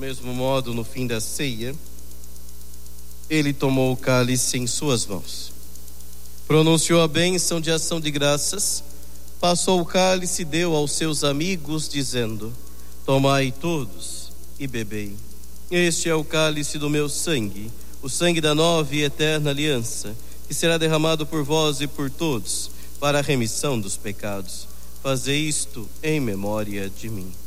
mesmo modo, no fim da ceia, ele tomou o cálice em suas mãos, pronunciou a bênção de ação de graças, passou o cálice e deu aos seus amigos, dizendo: tomai todos e bebei. Este é o cálice do meu sangue, o sangue da nova e eterna aliança, que será derramado por vós e por todos, para a remissão dos pecados. Fazei isto em memória de mim.